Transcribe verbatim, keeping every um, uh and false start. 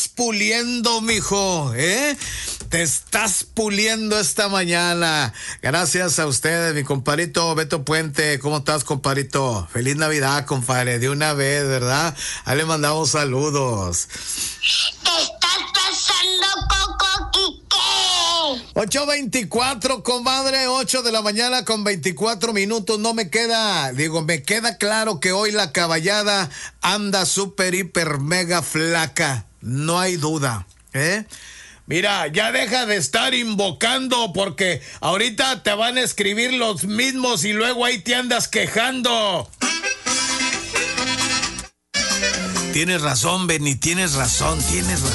estás puliendo, mijo, ¿eh? Te estás puliendo esta mañana. Gracias a ustedes, mi compadrito Beto Puente. ¿Cómo estás, compadrito? Feliz Navidad, compadre. De una vez, ¿verdad? Ahí le mandamos saludos. ¿Qué estás pasando, Coco Quique? ocho veinticuatro, comadre, ocho de la mañana con veinticuatro minutos. No me queda, digo, me queda claro que hoy la caballada anda súper, hiper, mega flaca. No hay duda, ¿eh? Mira, ya deja de estar invocando porque ahorita te van a escribir los mismos y luego ahí te andas quejando. Tienes razón, Benny, tienes razón, tienes razón.